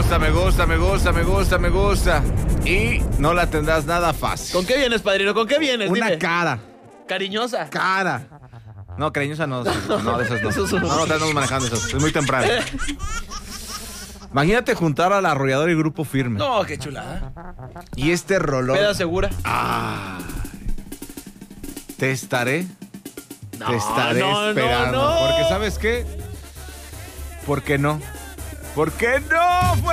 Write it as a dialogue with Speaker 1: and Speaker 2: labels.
Speaker 1: gusta, me gusta, me gusta, me gusta, me gusta. Y no la tendrás nada fácil.
Speaker 2: ¿Con qué vienes, padrino? ¿Con qué vienes?
Speaker 1: Una
Speaker 2: Dime.
Speaker 1: cara.
Speaker 2: Cariñosa.
Speaker 1: Cara. No, cariñosa no. No, de esas no.
Speaker 2: Esos son-
Speaker 1: No, estamos manejando eso. Es muy temprano. Imagínate juntar al Arrollador y Grupo Firme.
Speaker 2: No, qué chulada.
Speaker 1: Y este rolón.
Speaker 2: Peda segura.
Speaker 1: Te estaré
Speaker 2: No,
Speaker 1: esperando.
Speaker 2: no.
Speaker 1: Porque ¿sabes qué? ¿Por qué no? ¿Por qué no?